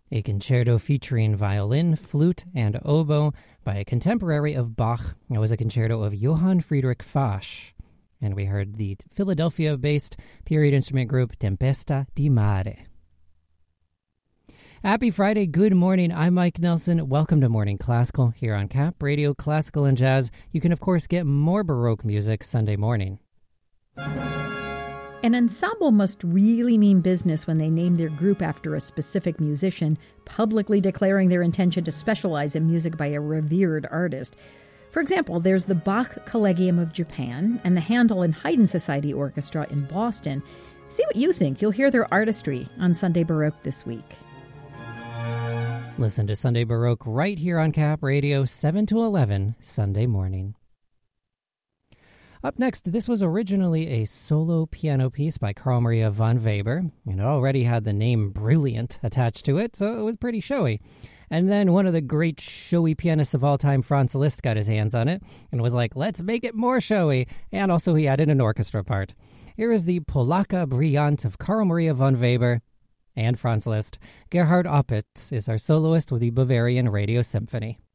a concerto featuring violin, flute, and oboe by a contemporary of Bach. It was a concerto of Johann Friedrich Fasch. And we heard the Philadelphia-based period instrument group Tempesta di Mare. Happy Friday, good morning. I'm Mike Nelson. Welcome to Morning Classical here on Cap Radio Classical and Jazz. You can, of course, get more Baroque music Sunday morning. An ensemble must really mean business when they name their group after a specific musician, publicly declaring their intention to specialize in music by a revered artist. For example, there's the Bach Collegium of Japan and the Handel and Haydn Society Orchestra in Boston. See what you think. You'll hear their artistry on Sunday Baroque this week. Listen to Sunday Baroque right here on Cap Radio, 7 to 11, Sunday morning. Up next, this was originally a solo piano piece by Carl Maria von Weber, and it already had the name Brilliant attached to it, so it was pretty showy. And then one of the great showy pianists of all time, Franz Liszt, got his hands on it and was like, let's make it more showy, and also he added an orchestra part. Here is the Polacca Brilliant of Carl Maria von Weber and Franz Liszt. Gerhard Opitz is our soloist with the Bavarian Radio Symphony.